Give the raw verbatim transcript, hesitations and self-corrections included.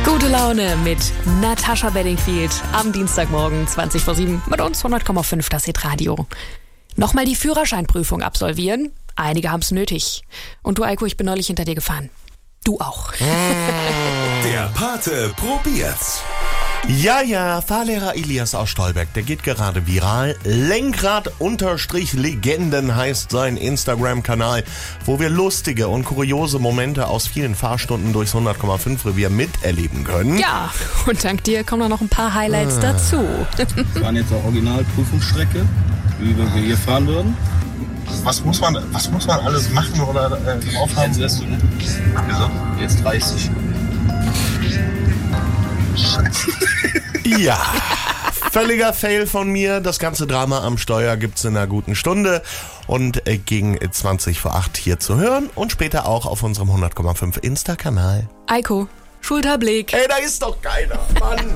Gute Laune mit Natascha Bedingfield am Dienstagmorgen zwanzig vor sieben mit uns hundert Komma fünf das Hitradio. Nochmal die Führerscheinprüfung absolvieren? Einige haben es nötig. Und du, Eiko, ich bin neulich hinter dir gefahren. Du auch. Der Pate probiert's. Ja, ja, Fahrlehrer Elias aus Stolberg, der geht gerade viral. Lenkrad-Legenden heißt sein Instagram-Kanal, wo wir lustige und kuriose Momente aus vielen Fahrstunden durchs hundert Komma fünf Revier miterleben können. Ja, und dank dir kommen da noch ein paar Highlights ah. dazu. Wir fahren jetzt auch Originalprüfungsstrecke, wie wir hier fahren würden. Was muss man, was muss man alles machen oder äh, drauf haben? Jetzt lässt du, ne? Wieso? Jetzt dreißig. Scheiße. Ja, völliger Fail von mir. Das ganze Drama am Steuer gibt's in einer guten Stunde und äh, gegen zwanzig vor acht hier zu hören und später auch auf unserem hundert Komma fünf Insta-Kanal. Eiko, Schulterblick. Ey, da ist doch keiner, Mann.